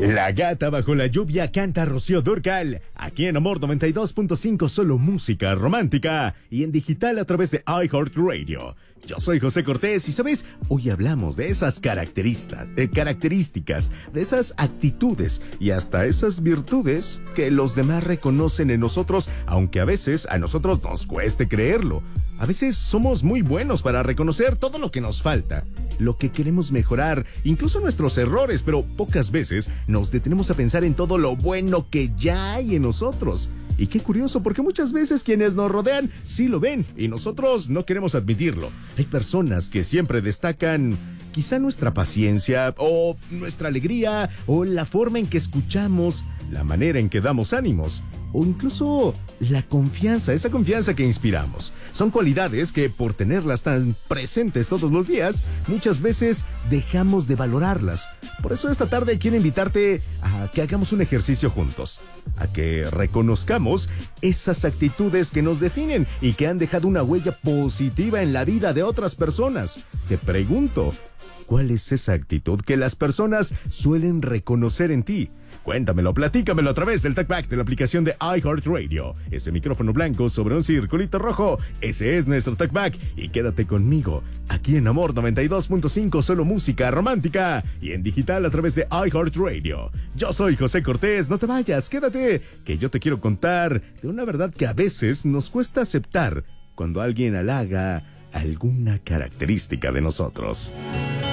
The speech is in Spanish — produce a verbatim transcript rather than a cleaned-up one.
La gata bajo la lluvia canta Rocío Dúrcal. Aquí en Amor noventa y dos punto cinco, solo música romántica. Y en digital a través de iHeartRadio. Yo soy José Cortés y, ¿sabes? Hoy hablamos de esas características, de características, de esas actitudes y hasta esas virtudes que los demás reconocen en nosotros, aunque a veces a nosotros nos cueste creerlo. A veces somos muy buenos para reconocer todo lo que nos falta, lo que queremos mejorar, incluso nuestros errores, pero pocas veces nos detenemos a pensar en todo lo bueno que ya hay en nosotros. Y qué curioso, porque muchas veces quienes nos rodean sí lo ven y nosotros no queremos admitirlo. Hay personas que siempre destacan quizá nuestra paciencia o nuestra alegría o la forma en que escuchamos, la manera en que damos ánimos o incluso la confianza, esa confianza que inspiramos. Son cualidades que por tenerlas tan presentes todos los días, muchas veces dejamos de valorarlas. Por eso esta tarde quiero invitarte a que hagamos un ejercicio juntos, a que reconozcamos esas actitudes que nos definen y que han dejado una huella positiva en la vida de otras personas. Te pregunto, ¿cuál es esa actitud que las personas suelen reconocer en ti? Cuéntamelo, platícamelo a través del TalkBack de la aplicación de iHeartRadio. Ese micrófono blanco sobre un circulito rojo, ese es nuestro TalkBack. Y quédate conmigo, aquí en Amor noventa y dos punto cinco, solo música romántica. Y en digital a través de iHeartRadio. Yo soy José Cortés, no te vayas, quédate, que yo te quiero contar de una verdad que a veces nos cuesta aceptar cuando alguien halaga alguna característica de nosotros.